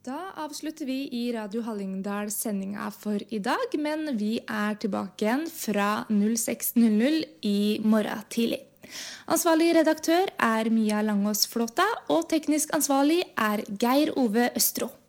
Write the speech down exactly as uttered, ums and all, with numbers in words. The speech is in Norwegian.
Da avslutter vi i Radio Hallingdal sendinga for i dag, men vi er tilbake igjen fra seks null null i morgen tidlig. Ansvarlig redaktør er Mia Langås Flåta, og teknisk ansvarlig er Geir Ove Østro.